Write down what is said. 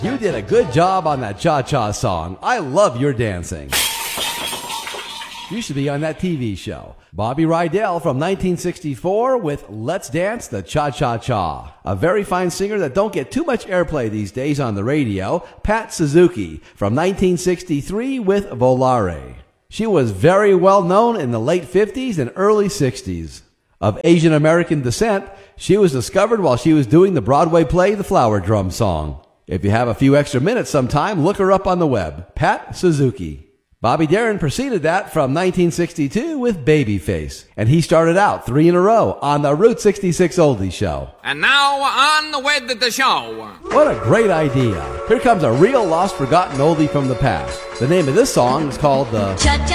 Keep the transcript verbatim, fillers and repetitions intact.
You did a good job on that cha-cha song. I love your dancing. You should be on that T V show. Bobby Rydell from nineteen sixty-four with Let's Dance the Cha-Cha-Cha. A very fine singer that don't get too much airplay these days on the radio, Pat Suzuki from nineteen sixty-three with Volare. She was very well known in the late fifties and early sixties. Of Asian American descent, she was discovered while she was doing the Broadway play The Flower Drum Song. If you have a few extra minutes sometime, look her up on the web. Pat Suzuki. Bobby Darin preceded that from nineteen sixty-two with Babyface. And he started out three in a row on the Route sixty-six Oldie Show. And now on with the show. What a great idea. Here comes a real lost forgotten oldie from the past. The name of this song is called the...